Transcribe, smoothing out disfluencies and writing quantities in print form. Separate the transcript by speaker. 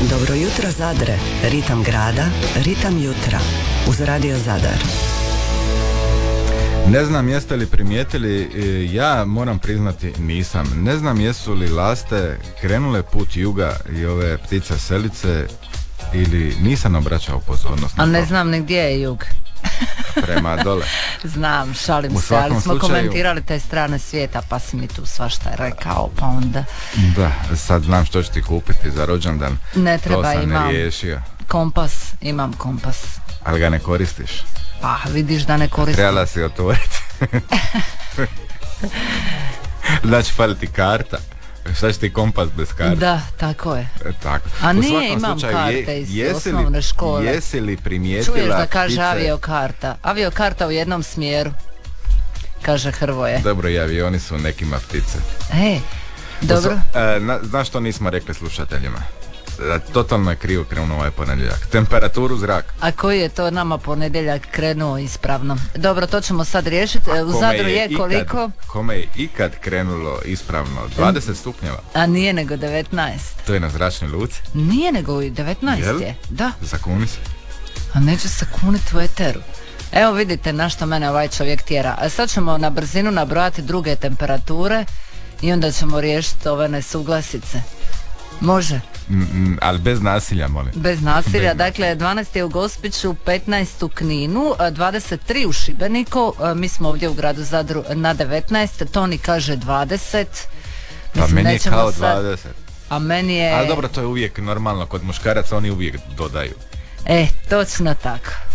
Speaker 1: Dobro jutro Zadre, ritam grada, ritam jutra, uz Radio Zadar.
Speaker 2: Ne znam jeste li primijetili, ja moram priznati nisam. Ne znam jesu li laste krenule put juga i ove ptice selice ili nisam obraćao pozornost.
Speaker 3: A ne znam ni gdje je jug.
Speaker 2: Prema dole.
Speaker 3: Znam, šalim se, ali smo slučaju komentirali te strane svijeta, pa si mi tu svašta rekao, pa onda...
Speaker 2: Da, sad znam što ću ti kupiti za rođendan.
Speaker 3: Ne treba,
Speaker 2: to sam
Speaker 3: imam
Speaker 2: ne riješio.
Speaker 3: Kompas, imam kompas.
Speaker 2: Ali ga ne koristiš?
Speaker 3: Pa, vidiš da ne koristim.
Speaker 2: Trebala si otvoriti. Znači, fali ti karta. Šta će ti kompas bez karte?
Speaker 3: Da, tako je.
Speaker 2: Tako.
Speaker 3: A nije, imam karte iz osnovne škole.
Speaker 2: Jesi li primijetila...
Speaker 3: Čuješ da kaže
Speaker 2: ptice...
Speaker 3: aviokarta. Aviokarta u jednom smjeru. Kaže Hrvoje.
Speaker 2: Dobro, i avioni su nekima ptice.
Speaker 3: Dobro.
Speaker 2: Znaš što nismo rekli slušateljima? Totalno je krivo krenuo ovaj ponedjeljak. Temperaturu zraka.
Speaker 3: A koji je to nama ponedjeljak krenuo ispravno? Dobro, to ćemo sad riješiti. U Zadru je koliko?
Speaker 2: Kome je ikad krenulo ispravno? 20 stupnjeva.
Speaker 3: A nije nego 19.
Speaker 2: To je na zračnoj luci?
Speaker 3: Nije nego 19 je. Da.
Speaker 2: Zakuni se.
Speaker 3: A neću se kuniti u eteru. Evo vidite na što mene ovaj čovjek tjera. A sad ćemo na brzinu nabrojati druge temperature i onda ćemo riješiti ove nesuglasice. Može?
Speaker 2: Ali bez nasilja, molim.
Speaker 3: Bez nasilja, dakle 12 je u Gospiću, 15 u Kninu, 23 u Šibeniku, mi smo ovdje u gradu Zadru na 19, Toni kaže 20.
Speaker 2: Pa meni je kao 20.
Speaker 3: A meni je...
Speaker 2: Ali dobro, to je uvijek normalno, kod muškaraca oni uvijek dodaju.
Speaker 3: Točno tako.